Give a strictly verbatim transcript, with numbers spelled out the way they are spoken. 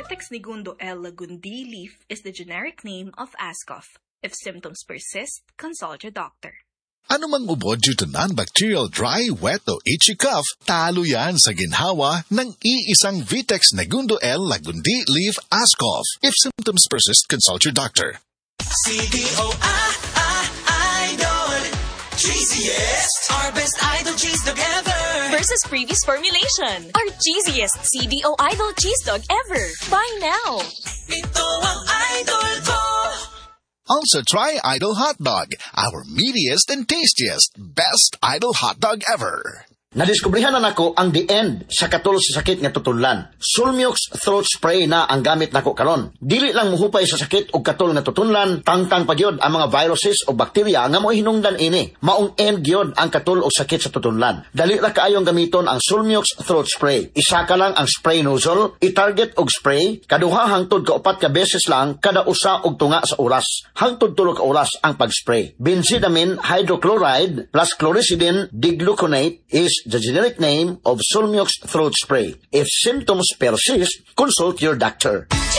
Vitex Negundo L. lagundi leaf is the generic name of Ascof. If symptoms persist, consult your doctor. Ano mang ubo due to non-bacterial dry, wet o itchy cough, talo yan sa ginhawa ng iisang Vitex Negundo L. lagundi leaf Ascof. If symptoms persist, consult your doctor. C D O I, I, Idol. Cheesiest, our best idol cheese dog ever. Versus previous formulation. Our cheesiest C D O Idol cheese dog ever. Buy now. Ito ang idol ko. Also try Idol Hot Dog, our meatiest and tastiest, best Idol hot dog ever. Nadiskubrihan na nako ang the end sa katol sa sakit nga tutunlan. Sulmiox throat spray na ang gamit nako karon. Dili lang muhupay sa sakit og katol nga tutunlan, tangtang pagyod ang mga viruses o bakterya nga mo'y hinungdan ini. Maong end gyud ang katol og sakit sa tutunlan. Dali ra kaayong gamiton ang Sulmiox throat spray. Isa ka lang ang spray nozzle, i-target og spray, kaduha hangtod ka upat ka beses lang kada usa og tunga sa oras. Hangtod tulo ka oras ang pag-spray. Benzidamine hydrochloride plus chlorhexidine digluconate is the generic name of Sulmiox throat spray. If symptoms persist, consult your doctor.